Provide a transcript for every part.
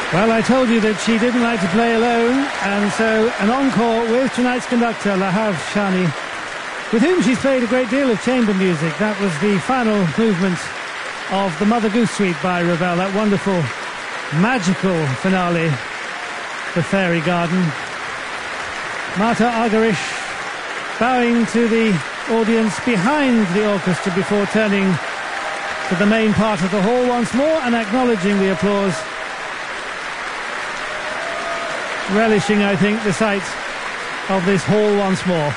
Well, I told you that she didn't like to play alone, and so an encore with tonight's conductor, Lahav Shani, with whom she's played a great deal of chamber music. That was the final movement of the Mother Goose Suite by Ravel, that wonderful, magical finale, The Fairy Garden. Marta Argerich bowing to the audience behind the orchestra before turning to the main part of the hall once more and acknowledging the applause. Relishing, I think, the sight of this hall once more.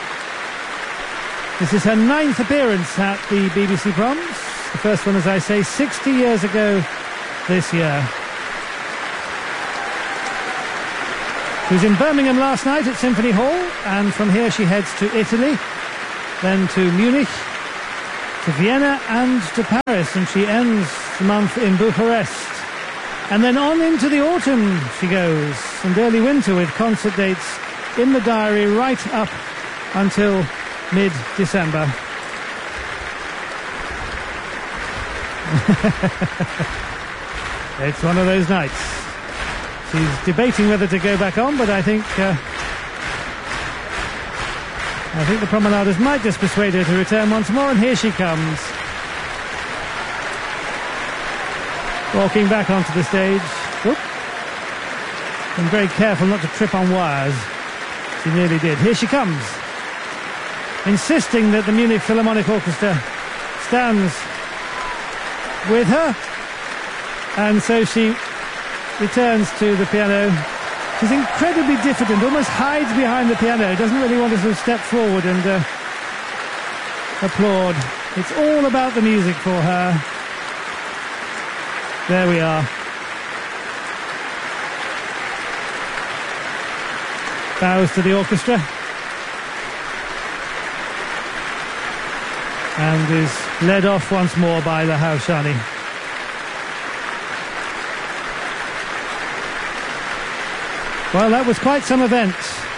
This is her 9th appearance at the BBC Proms. The first one, as I say, 60 years ago this year. She was in Birmingham last night at Symphony Hall, and from here she heads to Italy, then to Munich, to Vienna and to Paris, and she ends the month in Bucharest. And then on into the autumn she goes, and early winter, with concert dates in the diary right up until mid-December. It's one of those nights. She's debating whether to go back on, but I think the promenaders might just persuade her to return once more, and here she comes. Walking back onto the stage. Whoop. And very careful not to trip on wires. She nearly did. Here she comes, insisting that the Munich Philharmonic Orchestra stands with her. And so she returns to the piano. She's incredibly diffident, almost hides behind the piano, doesn't really want to sort of step forward and applaud. It's all about the music for her. There we are. Bows to the orchestra. And is led off once more by Lahav Shani. Well, that was quite some event.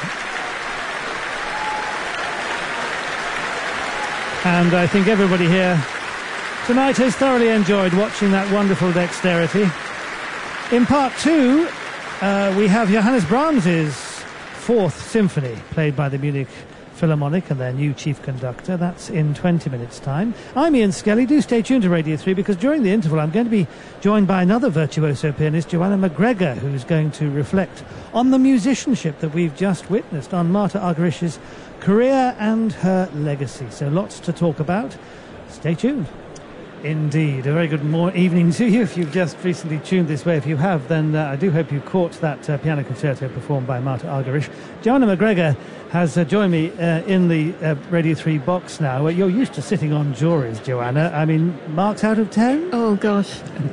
And I think everybody here tonight has thoroughly enjoyed watching that wonderful dexterity. In part two, we have Johannes Brahms's Fourth Symphony, played by the Munich Philharmonic and their new chief conductor. That's in 20 minutes' time. I'm Ian Skelly. Do stay tuned to Radio 3, because during the interval I'm going to be joined by another virtuoso pianist, Joanna McGregor, who's going to reflect on the musicianship that we've just witnessed, on Marta Argerich's career and her legacy. So lots to talk about. Stay tuned. Indeed. A very good evening to you. If you've just recently tuned this way, if you have, then I do hope you caught that piano concerto performed by Marta Argerich. Joanna McGregor has joined me in the Radio 3 box now. You're used to sitting on juries, Joanna. I mean, marks out of 10? Oh, gosh,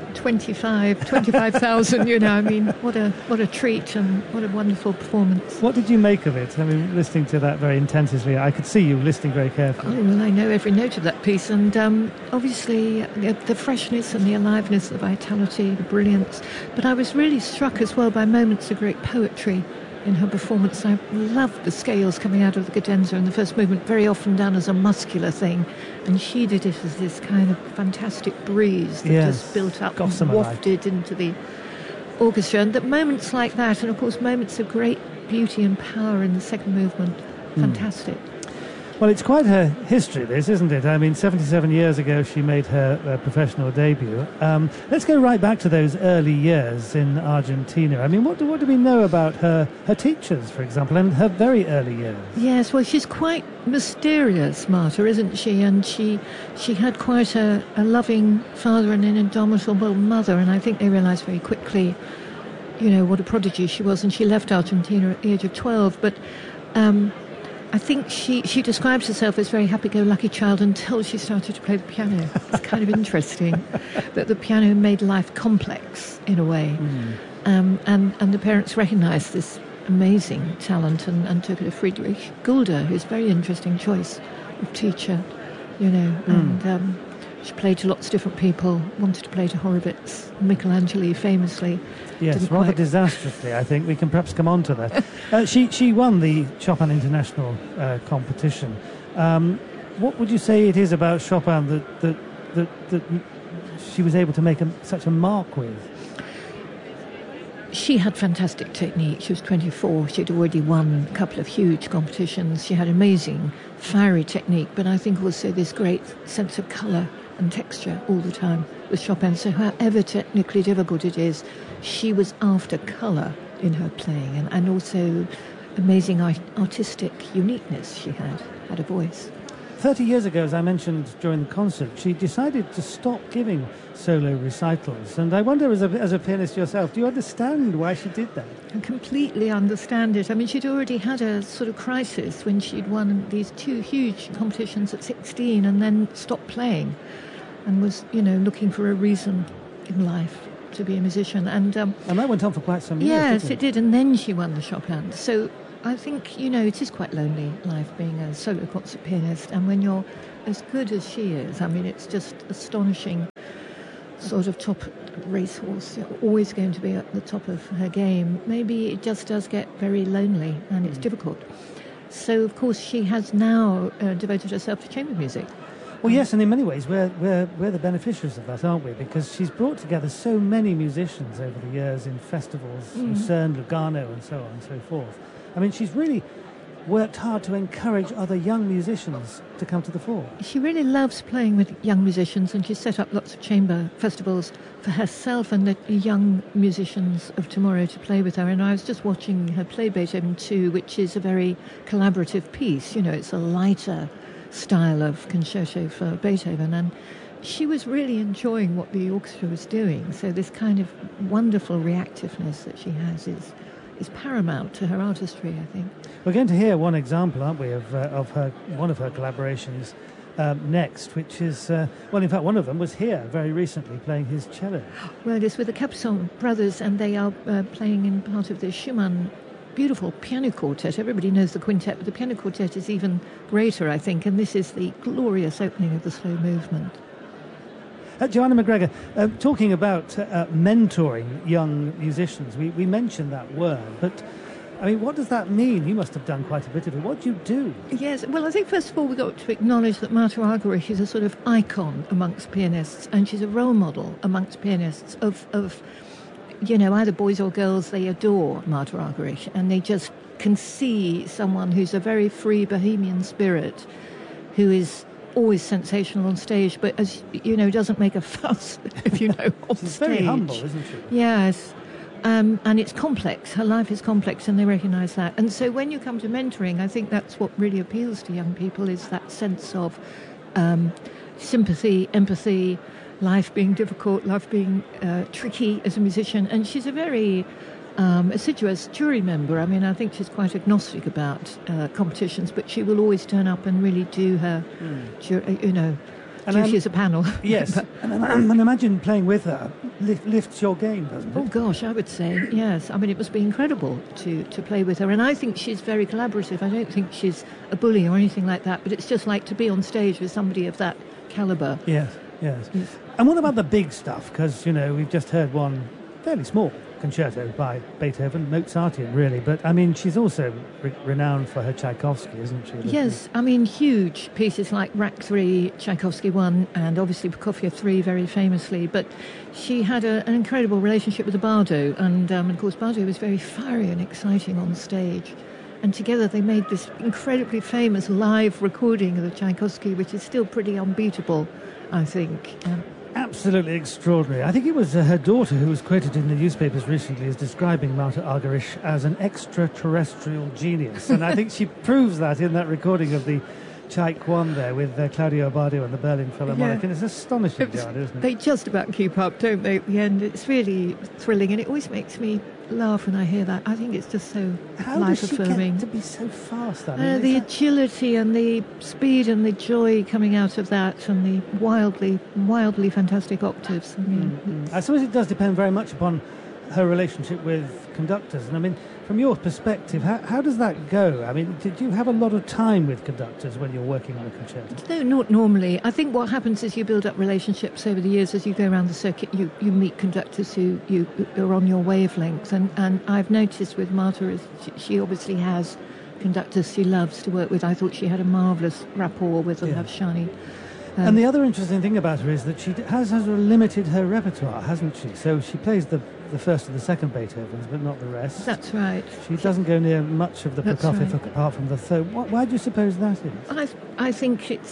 25,000, you know. I mean, what a treat, and what a wonderful performance. What did you make of it? I mean, listening to that very intensively, I could see you listening very carefully. Oh, well, I know every note of that piece, and obviously the freshness and the aliveness, the vitality, the brilliance. But I was really struck as well by moments of great poetry in her performance. I loved the scales coming out of the cadenza in the first movement, very often done as a muscular thing, and she did it as this kind of fantastic breeze that just built up and wafted into the orchestra. And that moments like that, and of course moments of great beauty and power in the second movement, fantastic. Well, it's quite a history, this, isn't it? I mean, 77 years ago she made her professional debut. Let's go right back to those early years in Argentina. I mean, what do we know about her teachers, for example, and her very early years? Yes, well, she's quite mysterious, Marta, isn't she? And she had quite a loving father and an indomitable mother, and I think they realised very quickly, you know, what a prodigy she was, and she left Argentina at the age of 12. But I think she describes herself as a very happy-go-lucky child until she started to play the piano. It's kind of interesting that the piano made life complex in a way. And the parents recognised this amazing talent and took her to Friedrich Gulda, who's a very interesting choice of teacher, you know. And she played to lots of different people, wanted to play to Horowitz, Michelangelo famously. Yes, rather disastrously, I think. We can perhaps come on to that. She won the Chopin International competition. What would you say it is about Chopin that she was able to make such a mark with? She had fantastic technique. She was 24. She'd already won a couple of huge competitions. She had amazing, fiery technique, but I think also this great sense of colour and texture all the time with Chopin. So however technically difficult it is, she was after colour in her playing, and also amazing artistic uniqueness she had a voice. 30 years ago, as I mentioned during the concert, she decided to stop giving solo recitals. And I wonder, as a pianist yourself, do you understand why she did that? I completely understand it. I mean, she'd already had a sort of crisis when she'd won these 2 huge competitions at 16 and then stopped playing and was, looking for a reason in life to be a musician. And that went on for quite some years. Yes, it did. And then she won the Chopin. So I think, it is quite lonely life being a solo concert pianist. And when you're as good as she is, I mean, it's just astonishing, sort of top racehorse, always going to be at the top of her game. Maybe it just does get very lonely and it's difficult. So, of course, she has now devoted herself to chamber music. Well, yes, and in many ways we're the beneficiaries of that, aren't we? Because she's brought together so many musicians over the years in festivals, Lucerne, Lugano, and so on and so forth. I mean, she's really worked hard to encourage other young musicians to come to the fore. She really loves playing with young musicians, and she's set up lots of chamber festivals for herself and the young musicians of tomorrow to play with her. And I was just watching her play Beethoven 2, which is a very collaborative piece. It's a lighter style of concerto for Beethoven, and she was really enjoying what the orchestra was doing. So this kind of wonderful reactiveness that she has is paramount to her artistry, I think. We're going to hear one example, aren't we, of her one of her collaborations next, which is, in fact, one of them was here very recently playing his cello. Well, it's with the Capuçon brothers, and they are playing in part of the Schumann beautiful piano quartet. Everybody knows the quintet, but the piano quartet is even greater, I think, and this is the glorious opening of the slow movement. Joanna McGregor, talking about mentoring young musicians, we mentioned that word, but I mean, what does that mean? You must have done quite a bit of it. What do you do? Yes, well, I think first of all we've got to acknowledge that Marta Argerich is a sort of icon amongst pianists, and she's a role model amongst pianists of either boys or girls. They adore Marta Argerich, and they just can see someone who's a very free bohemian spirit, who is always sensational on stage, but as doesn't make a fuss on She's stage. Very humble, isn't she? Yes, and it's complex. Her life is complex, and they recognise that. And so when you come to mentoring, I think that's what really appeals to young people, is that sense of sympathy, empathy, life being difficult, life being tricky as a musician. And she's a very assiduous jury member. I mean, I think she's quite agnostic about competitions, but she will always turn up and really do her, duty as a panel. Yes, and imagine playing with her lifts your game, doesn't it? Oh gosh, I would say, yes. I mean, it must be incredible to play with her. And I think she's very collaborative. I don't think she's a bully or anything like that, but it's just like to be on stage with somebody of that calibre. Yes. And what about the big stuff? Because, we've just heard one fairly small concerto by Beethoven, Mozartian really, but I mean, she's also renowned for her Tchaikovsky, isn't she? Yes, I mean, huge pieces like Rack 3, Tchaikovsky 1, and obviously Prokofiev 3 very famously, but she had an incredible relationship with the Bardo, and of course Bardo was very fiery and exciting on stage, and together they made this incredibly famous live recording of the Tchaikovsky, which is still pretty unbeatable, I think. Absolutely extraordinary. I think it was her daughter who was quoted in the newspapers recently as describing Marta Argerich as an extraterrestrial genius. And I think she proves that in that recording of the Tchaik 1 there with Claudio Abbado and the Berlin Philharmonic. Yeah. And it's astonishing, John, isn't it? They just about keep up, don't they, at the end? It's really thrilling, and it always makes me laugh when I hear that. I think it's just so life-affirming. How does she get to be so fast? The agility and the speed and the joy coming out of that, and the wildly fantastic octaves. I mean, I suppose it does depend very much upon her relationship with conductors. And I mean, from your perspective, how does that go? I mean, did you have a lot of time with conductors when you're working on a concerto? No, not normally. I think what happens is you build up relationships over the years as you go around the circuit. You meet conductors who are on your wavelength. And I've noticed with Marta, she obviously has conductors she loves to work with. I thought she had a marvellous rapport with Lavshani. And the other interesting thing about her is that she has limited her repertoire, hasn't she? So she plays the the first and the second Beethovens, but not the rest. That's right. She doesn't go near much of the Prokofiev apart from the third. Why do you suppose that is? I think it's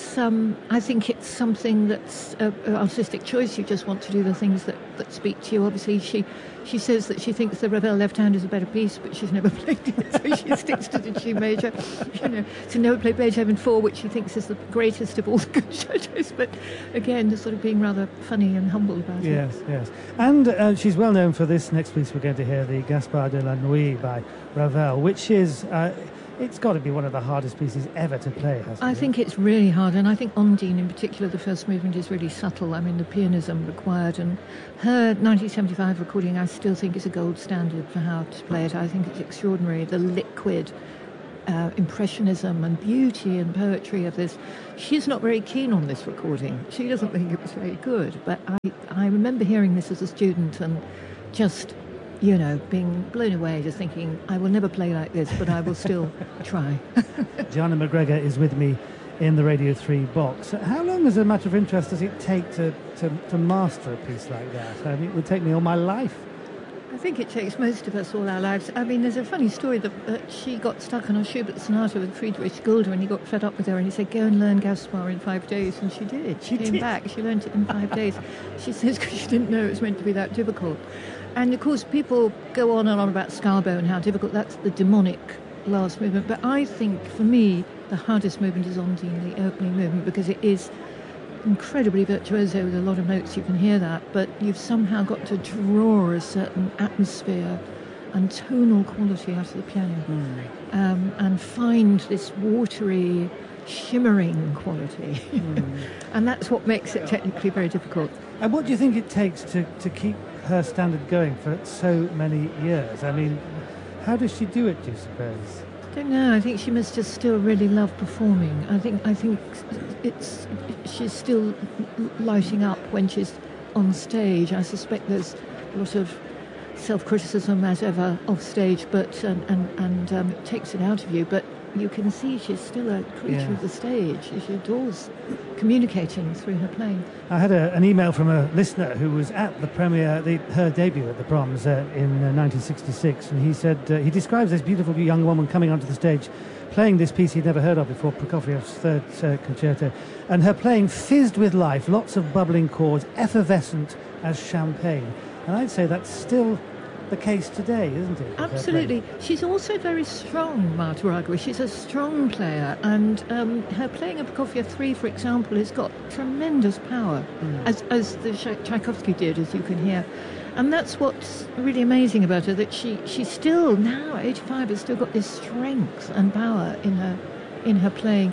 something that's an artistic choice. You just want to do the things that speak to you. Obviously, she says that she thinks the Ravel Left Hand is a better piece, but she's never played it, so she sticks to the G major. She never played Beethoven 4, which she thinks is the greatest of all the concertos. But again, just sort of being rather funny and humble about it. Yes. And she's well known for this next piece we're going to hear, the Gaspard de la Nuit by Ravel, which is... it's got to be one of the hardest pieces ever to play, hasn't it? I think it's really hard, and I think Ondine in particular, the first movement is really subtle. I mean, the pianism required, and her 1975 recording I still think is a gold standard for how to play it. I think it's extraordinary, the liquid impressionism and beauty and poetry of this. She's not very keen on this recording. She doesn't think it was very good, but I remember hearing this as a student and just... being blown away, just thinking, I will never play like this, but I will still try. Joanna McGregor is with me in the Radio 3 box. How long, as a matter of interest, does it take to master a piece like that? I mean, it would take me all my life. I think it takes most of us all our lives. I mean, there's a funny story that she got stuck on a Schubert sonata with Friedrich Gulder, and he got fed up with her, and he said, go and learn Gaspar in 5 days, and she did. She came back, she learned it in 5 days. She says, because she didn't know it was meant to be that difficult. And, of course, people go on and on about Scalbo and how difficult. That's the demonic last movement. But I think, for me, the hardest movement is Ondine, the opening movement, because it is incredibly virtuoso with a lot of notes. You can hear that. But you've somehow got to draw a certain atmosphere and tonal quality out of the piano and find this watery, shimmering quality. And that's what makes it technically very difficult. And what do you think it takes to keep her standard going for so many years? I mean, how does she do it, do you suppose? I don't know. I think she must just still really love performing. I think she's still lighting up when she's on stage. I suspect there's a lot of self-criticism as ever off stage, but and it takes it out of you. But you can see she's still a creature of the stage. She adores communicating through her playing. I had an email from a listener who was at the premiere, her debut at the Proms in 1966, and he said he describes this beautiful young woman coming onto the stage, playing this piece he'd never heard of before, Prokofiev's third concerto, and her playing fizzed with life, lots of bubbling chords, effervescent as champagne. And I'd say that's still the case today, isn't it? Absolutely. She's also very strong, Marta Argerich. She's a strong player, and her playing of Prokofiev 3, for example, has got tremendous power, as the Tchaikovsky did, as you can hear. And that's what's really amazing about her, that she still, now at 85, has still got this strength and power in her playing,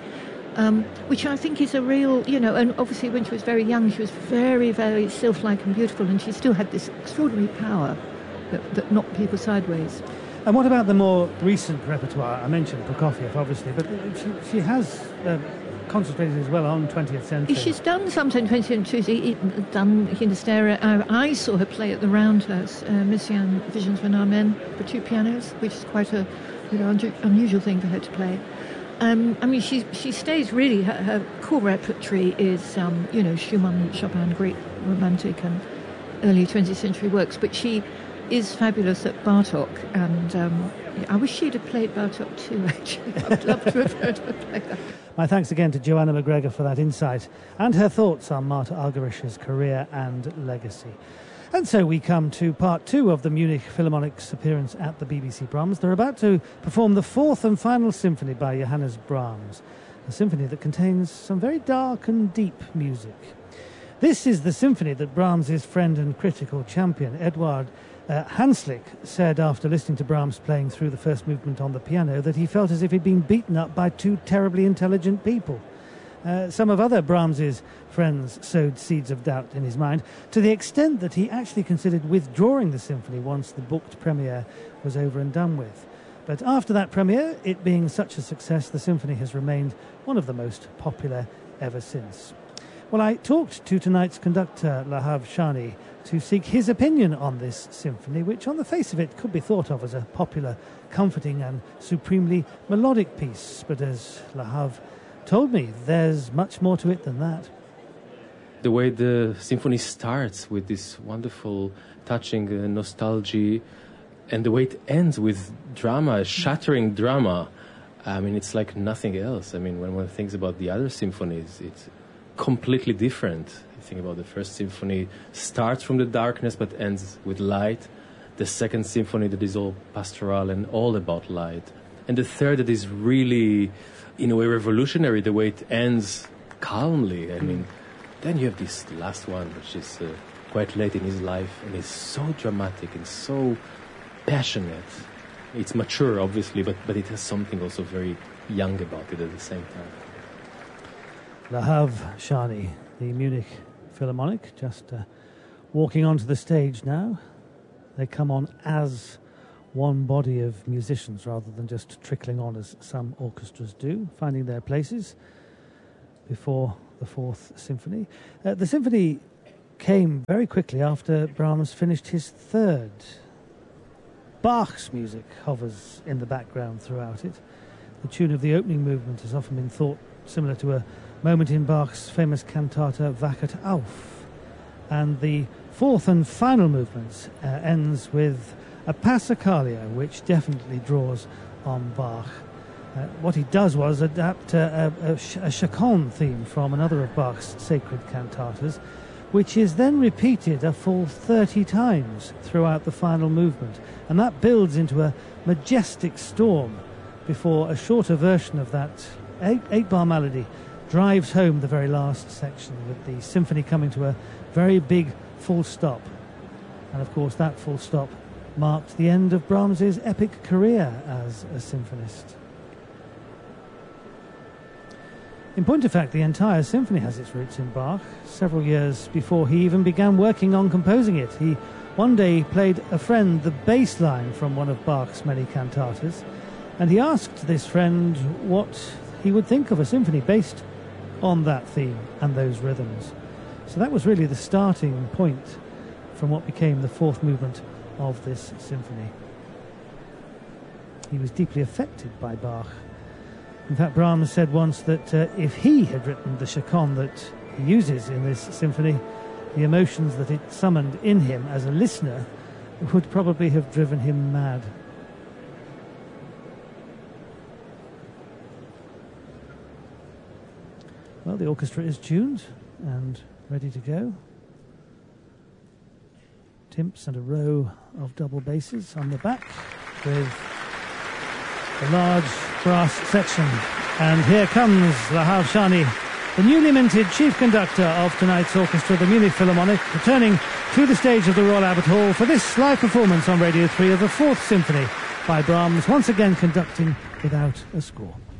which I think is a real, and obviously when she was very young, she was very, very sylph-like and beautiful, and she still had this extraordinary power that knocked people sideways. And what about the more recent repertoire? I mentioned Prokofiev, obviously, but she has concentrated as well on 20th century. She's done something 20th century, done Hysteria. I saw her play at the Roundhouse, Messiaen Visions of an Amen, for 2 pianos, which is quite a unusual thing for her to play. I mean, she stays really, her core repertory is, Schumann, Chopin, great romantic and early 20th century works, but she is fabulous at Bartók, and I wish she'd have played Bartók too, actually. I'd love to have heard her play that. My thanks again to Joanna McGregor for that insight and her thoughts on Marta Argerich's career and legacy. And so we come to part 2 of the Munich Philharmonic's appearance at the BBC Proms. They're about to perform the 4th and final symphony by Johannes Brahms, a symphony that contains some very dark and deep music. This is the symphony that Brahms' friend and critical champion, Eduard Hanslick, said after listening to Brahms playing through the first movement on the piano that he felt as if he'd been beaten up by 2 terribly intelligent people. Some of other Brahms's friends sowed seeds of doubt in his mind, to the extent that he actually considered withdrawing the symphony once the booked premiere was over and done with. But after that premiere, it being such a success, the symphony has remained one of the most popular ever since. Well, I talked to tonight's conductor, Lahav Shani, to seek his opinion on this symphony, which on the face of it could be thought of as a popular, comforting and supremely melodic piece. But as Lahav told me, there's much more to it than that. the way the symphony starts with this wonderful, touching nostalgia, and the way it ends with drama, shattering drama. I mean, it's like nothing else. I mean, when one thinks about the other symphonies, it's completely different. You think about the first symphony, starts from the darkness but ends with light. The second symphony that is all pastoral and all about light. And the third that is really, in a way, revolutionary, the way it ends calmly. I mean, then you have this last one, which is quite late in his life, and is so dramatic and so passionate. It's mature, obviously, but it has something also very young about it at the same time. Lahav Shani, the Munich Philharmonic, just walking onto the stage now. They come on as one body of musicians rather than just trickling on as some orchestras do, finding their places before the Fourth Symphony. The symphony came very quickly after Brahms finished his third. Bach's music hovers in the background throughout it. The tune of the opening movement has often been thought similar to a moment in Bach's famous cantata Wachet auf. And the fourth and final movement ends with a Passacaglia, which definitely draws on Bach. What he does was adapt a chaconne theme from another of Bach's sacred cantatas, which is then repeated a full 30 times throughout the final movement. And that builds into a majestic storm before a shorter version of that eight-bar melody drives home the very last section, with the symphony coming to a very big full stop. And of course that full stop marked the end of Brahms's epic career as a symphonist. In point of fact, the entire symphony has its roots in Bach. Several years before he even began working on composing it, he one day played a friend the bass line from one of Bach's many cantatas, and he asked this friend what he would think of a symphony based on that theme and those rhythms. So that was really the starting point from what became the fourth movement of this symphony. He was deeply affected by Bach. In fact, Brahms said once that if he had written the chaconne that he uses in this symphony, the emotions that it summoned in him as a listener would probably have driven him mad. Well, the orchestra is tuned and ready to go. Timps and a row of double basses on the back with a large brass section. And here comes Lahav Shani, the newly minted chief conductor of tonight's orchestra, the Munich Philharmonic, returning to the stage of the Royal Albert Hall for this live performance on Radio 3 of the Fourth Symphony by Brahms, once again conducting without a score.